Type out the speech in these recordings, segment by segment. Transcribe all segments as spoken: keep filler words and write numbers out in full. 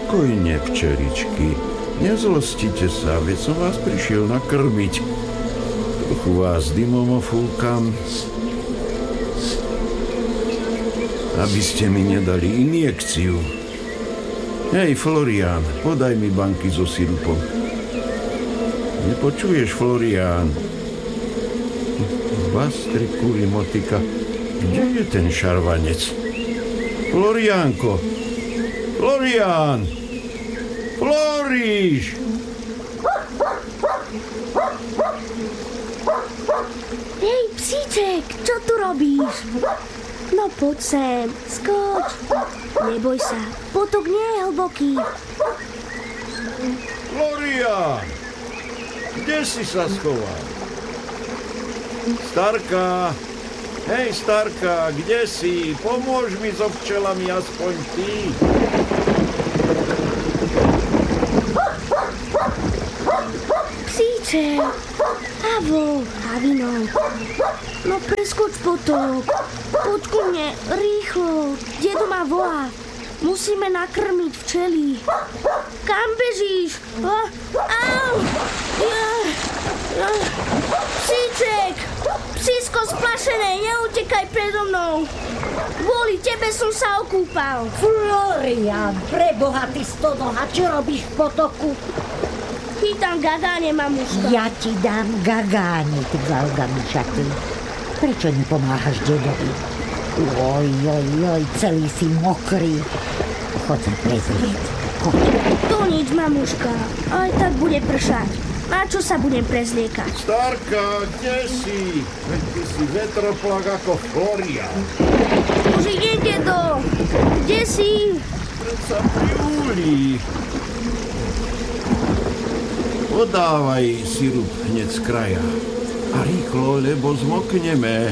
Pokojne, včeličky. Nezlostite sa, veď som vás prišiel nakrmiť. Trochu vás dymom ofúkam, aby ste mi nedali injekciu. Hej, Florián, podaj mi banky so sirupom. Nepočuješ, Florián? Bastrikuli motika, kde je ten šarvanec? Floriánko! Florián! Floríš! Hej, psíček, čo tu robíš? No poď sem, skoč. Neboj sa, potok nie je hlboký. Florián! Kde si sa schoval? Starka! Hej, Starka, kde si? Pomôž mi so včelami aspoň ty. Psíček, Havo, Havino. No preskoč potok. Poď ku mne, rýchlo. Dedo ma volá. Musíme nakrmiť včely. Kam bežíš? A, au! Ja, ja. Psíček! Psísko splašené, neutekaj predo mnou. Kvôli tebe som sa okúpal. Florián, preboha, ty stonoha, čo robíš v potoku? Chytám gagáne, mamuška. Ja ti dám gagáne, ty galgamičatý. Prečo nepomáhaš dedovi? Oj, oj, oj, celý si mokrý. Chod sa prezrieť. Chod. To nič, mamuška. Aj tak bude pršať. Na čo sa budem prezliekať? Starka, kde si? Veď ty si vetroplak ako Florián. Už idem, dedo. Kde si? Predsa pri úli. Podávaj sirup hneď z kraja. A rýchlo, lebo zmokneme.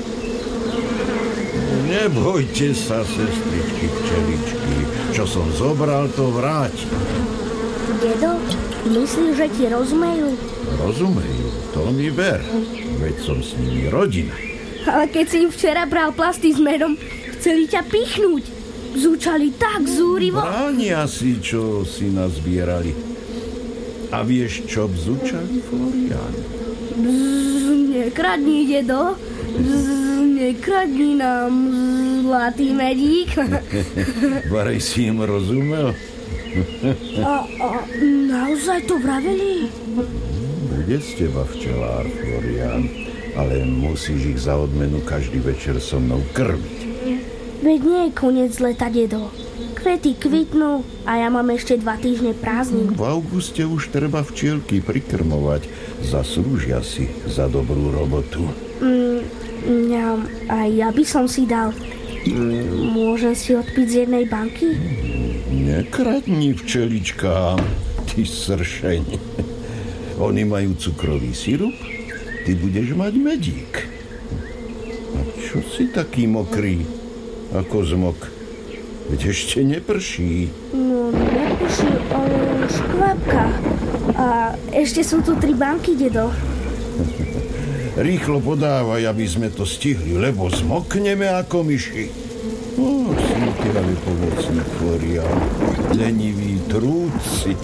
Nebojte sa, sestričky včeličky. Čo som zobral, to vráť. Dedo, myslíš, že ti rozumejú? Rozumejú, to mi ver. Veď som s nimi rodina. Ale keď si im včera bral plasty s medom, chceli ťa pichnúť. Zúčali tak zúrivo. Bránia si, čo si nazbierali. A vieš, čo bzúčali, Florián? Bzz, nekradni, dedo. Bzz, nekradni nám, zlatý medík. Varej si im rozumel? A, a naozaj to vraveli? Bude z teba včelár, Florián, ale musíš ich za odmenu každý večer so mnou krmiť. Veď nie je koniec leta, dedo. Kvety kvitnú a ja mám ešte dva týždne prázdnin. V auguste už treba včielky prikrmovať. Zaslúžia si za dobrú robotu. Mm, ja, aj ja by som si dal. Mm, môžem si odpiť z jednej banky? Nekradni včeličkám, ty sršeň. Oni majú cukrový sirup, ty budeš mať medík. A čo si taký mokrý, ako zmok? Veď ešte neprší. No, neprší, ale škvábka. A ešte sú tu tri banky, dedo. Rýchlo podávaj, aby sme to stihli, lebo zmokneme ako myši. Ó, si ty ale pomocný, Florián. Lenivý trúci.